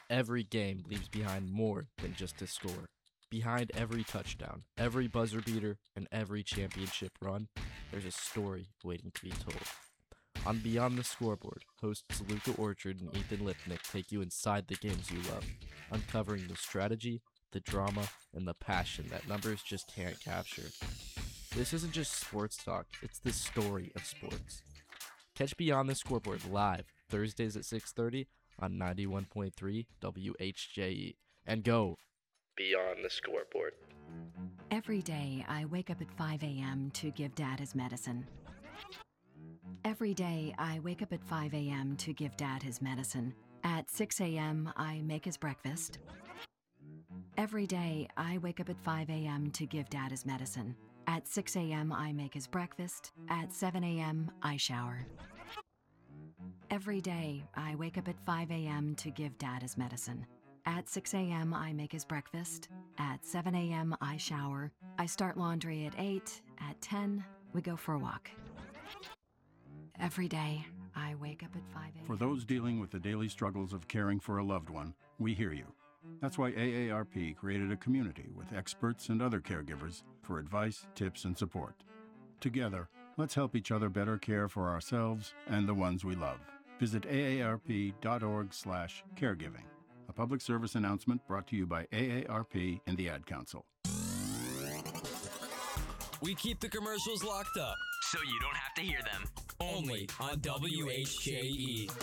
Every game leaves behind more than just a score. Behind every touchdown, every buzzer beater, and every championship run, there's a story waiting to be told. On Beyond the Scoreboard, hosts Luca Orchard and Ethan Lipnick take you inside the games you love, uncovering the strategy, the drama, and the passion that numbers just can't capture. This isn't just sports talk, it's the story of sports. Catch Beyond the Scoreboard live Thursdays at 6:30 on 91.3 WHJE. And go Beyond the Scoreboard. Every day, I wake up at 5 a.m. to give Dad his medicine. Every day, I wake up at 5 a.m. to give Dad his medicine. At 6 a.m., I make his breakfast. Every day, I wake up at 5 a.m. to give Dad his medicine. At 6 a.m., I make his breakfast. At 7 a.m., I shower. Every day, I wake up at 5 a.m. to give Dad his medicine. At 6 a.m., I make his breakfast. At 7 a.m., I shower. I start laundry at 8. At 10, we go for a walk. Every day, I wake up at 5 a.m. For those dealing with the daily struggles of caring for a loved one, we hear you. That's why AARP created a community with experts and other caregivers for advice, tips, and support. Together, let's help each other better care for ourselves and the ones we love. Visit aarp.org/caregiving. A public service announcement brought to you by AARP and the Ad Council. We keep the commercials locked up, so you don't have to hear them. only on WHJE.